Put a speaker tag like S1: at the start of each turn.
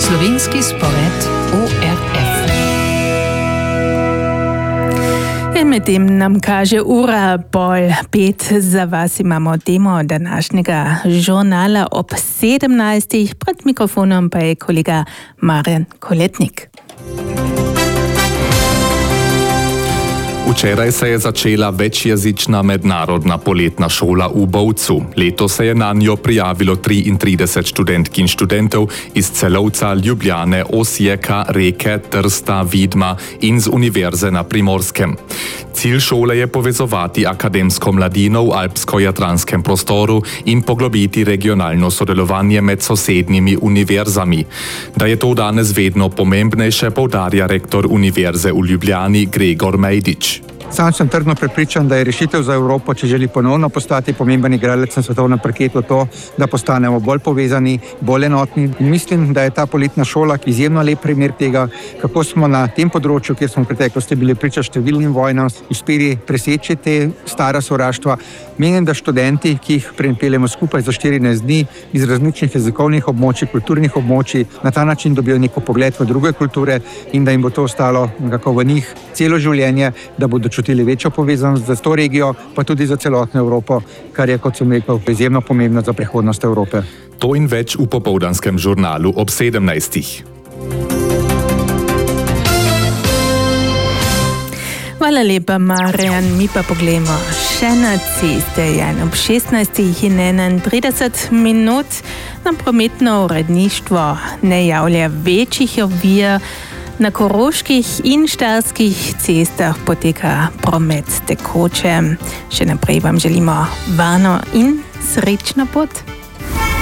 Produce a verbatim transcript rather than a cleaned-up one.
S1: Slovenski spored O R F.
S2: In medtem nam kaže ura pol pet. Za vas imamo temo današnjega žurnala ob sedemnajstih. Pred mikrofonom pa je kolega Marjan Koletnik.
S3: Včeraj se je začela večjezična mednarodna poletna šola v Bovcu. Letos se je na njo prijavilo triintrideset študentk in študentov iz Celovca, Ljubljane, Osijeka, Reke, Trsta, Vidma in z Univerze na Primorskem. Cilj šole je povezovati akademsko mladino v alpsko-jadranskem prostoru in poglobiti regionalno sodelovanje med sosednjimi univerzami. Da je to danes vedno pomembnejše, poudarja rektor Univerze v Ljubljani Gregor Mejdič.
S4: Sam sem trdno prepričan, da je rešitev za Evropo, če želi ponovno postati pomemben igralec na svetovnem parketu, to, da postanemo bolj povezani, bolj enotni. In mislim, da je ta poletna šola izjemno lep primer tega, kako smo na tem področju, kjer smo v preteklosti bili priča številnim vojnam, uspeli preseči te stara sovraštva. Menim, da študenti, ki jih pripeljemo skupaj za štirinajst dni iz različnih jezikovnih območij, kulturnih območij, na ta način dobijo neko pogled v druge kulture in da jim bo to ostalo nekako v njih celo življenje, da bodo čutili večjo povezanost za to regijo, pa tudi za celotno Evropo, kar je, kot sem rekel, izjemno pomembno za prihodnost Evrope.
S3: To in več v popoldanskem žurnalu ob sedemnajstih.
S2: Hvala lepa, Marjan. Mi pa poglejmo še na ceste. Jan, ob šestnajstih in enaintrideset minut nam prometno uredništvo ne javlja večjih ovir. Na koroških in štajerskih cestah poteka promet tekoče. Še naprej vam želimo varno in srečno pot.